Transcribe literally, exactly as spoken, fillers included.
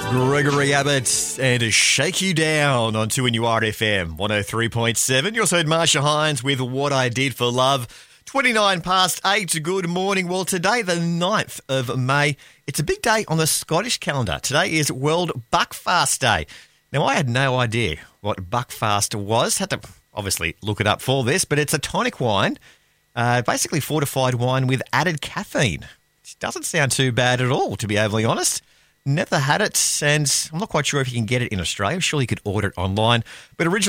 Gregory Abbott and Shake You Down on two N U R F M one oh three point seven. You also heard Marsha Hines with What I Did for Love. twenty-nine past eight. Good morning. Well, today, the ninth of May, it's a big day on the Scottish calendar. Today is World Buckfast Day. Now, I had no idea what Buckfast was. Had to obviously look it up for this, but it's a tonic wine, uh, basically fortified wine with added caffeine. It doesn't sound too bad at all, to be overly honest. Never had it, and I'm not quite sure if you can get it in Australia. I'm sure you could order it online. But originally,